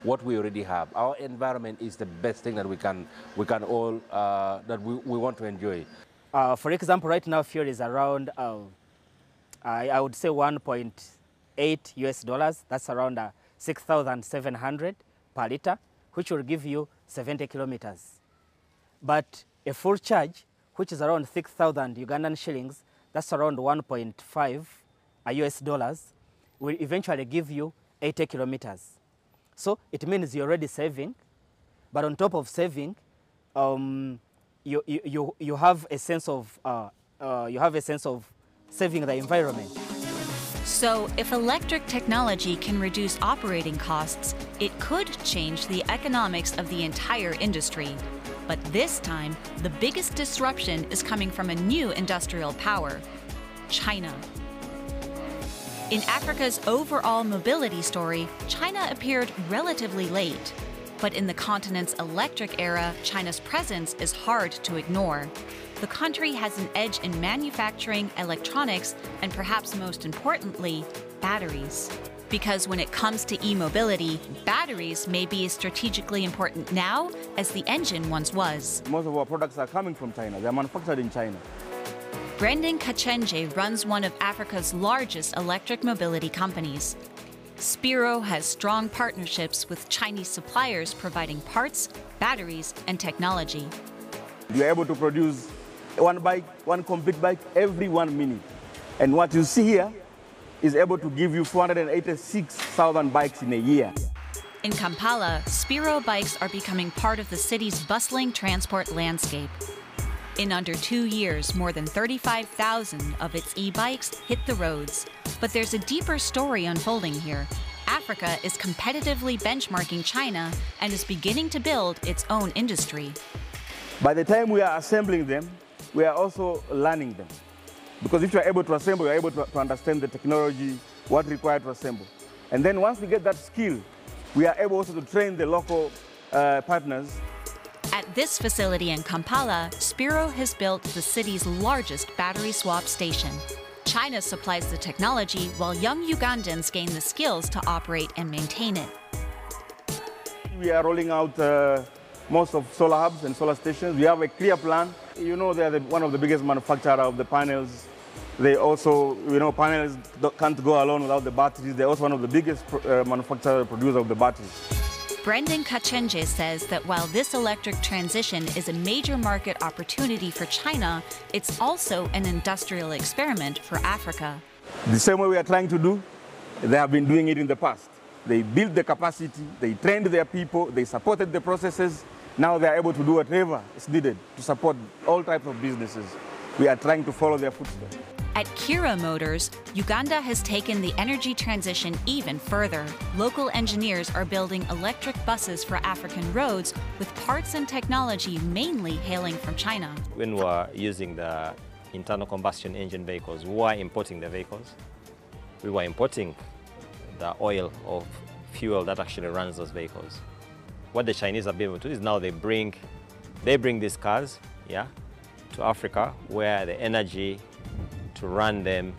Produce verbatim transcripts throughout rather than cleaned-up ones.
what we already have. Our environment is the best thing that we can, we can all, uh, that we, we want to enjoy. Uh, for example, right now fuel is around, uh, I, I would say one point eight U S dollars. That's around uh, six thousand seven hundred per liter, which will give you seventy kilometers. But a full charge, which is around six thousand Ugandan shillings, that's around one point five U S dollars, will eventually give you eighty kilometers. So it means you're already saving, but on top of saving, um, you, you, you, you have a sense of, uh, uh, you have a sense of saving the environment. So if electric technology can reduce operating costs, it could change the economics of the entire industry. But this time, the biggest disruption is coming from a new industrial power, China. In Africa's overall mobility story, China appeared relatively late. But in the continent's electric era, China's presence is hard to ignore. The country has an edge in manufacturing, electronics, and perhaps most importantly, batteries. Because when it comes to e-mobility, batteries may be as strategically important now as the engine once was. Most of our products are coming from China. They are manufactured in China. Brendan Kachenje runs one of Africa's largest electric mobility companies. Spiro has strong partnerships with Chinese suppliers providing parts, batteries, and technology. We are able to produce one bike, one complete bike every one minute. And what you see here is able to give you four hundred eighty-six thousand bikes in a year. In Kampala, Spiro bikes are becoming part of the city's bustling transport landscape. In under two years, more than thirty-five thousand of its e-bikes hit the roads. But there's a deeper story unfolding here. Africa is competitively benchmarking China and is beginning to build its own industry. By the time we are assembling them, we are also learning them. Because if you are able to assemble, you are able to, to understand the technology, what required to assemble. And then once we get that skill, we are able also to train the local uh, partners. At this facility in Kampala, Spiro has built the city's largest battery swap station. China supplies the technology while young Ugandans gain the skills to operate and maintain it. We are rolling out uh, most of solar hubs and solar stations. We have a clear plan. You know, they are the, one of the biggest manufacturers of the panels. They also, you know, panels can't go alone without the batteries. They're also one of the biggest uh, manufacturer producer of the batteries. Brendan Kachenje says that while this electric transition is a major market opportunity for China, it's also an industrial experiment for Africa. The same way we are trying to do, they have been doing it in the past. They built the capacity, they trained their people, they supported the processes. Now they are able to do whatever is needed to support all types of businesses. We are trying to follow their footsteps. At Kira Motors, Uganda has taken the energy transition even further. Local engineers are building electric buses for African roads with parts and technology mainly hailing from China. When we were using the internal combustion engine vehicles, we were importing the vehicles. We were importing the oil of fuel that actually runs those vehicles. What the Chinese have been able to do is now they bring, they bring these cars, yeah, to Africa where the energy to run them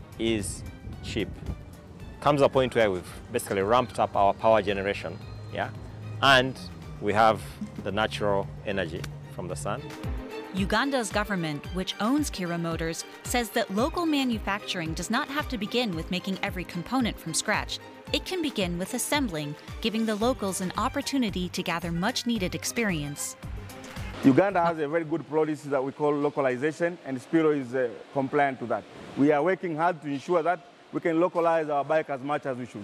is cheap. Comes a point where we've basically ramped up our power generation, yeah, and we have the natural energy from the sun. Uganda's government, which owns Kira Motors, says that local manufacturing does not have to begin with making every component from scratch. It can begin with assembling, giving the locals an opportunity to gather much-needed experience. Uganda has a very good policy that we call localization, and Spiro is uh, compliant to that. We are working hard to ensure that we can localize our bike as much as we should.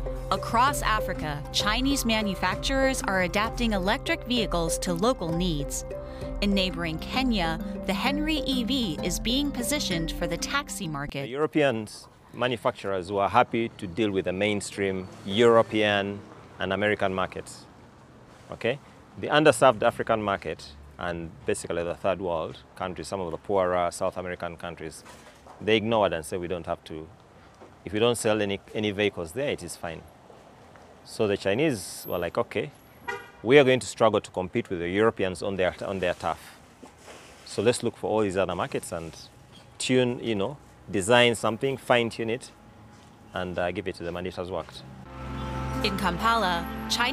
Across Africa, Chinese manufacturers are adapting electric vehicles to local needs. In neighboring Kenya, the Henry E V is being positioned for the taxi market. The European manufacturers were happy to deal with the mainstream European and American markets. Okay? The underserved African market and basically the third world countries, some of the poorer South American countries, they ignored and said we don't have to, if we don't sell any, any vehicles there, it is fine. So the Chinese were like, okay, we are going to struggle to compete with the Europeans on their, on their turf. So let's look for all these other markets and tune, you know, design something, fine tune it, and uh, give it to them, and it has worked. In Kampala, China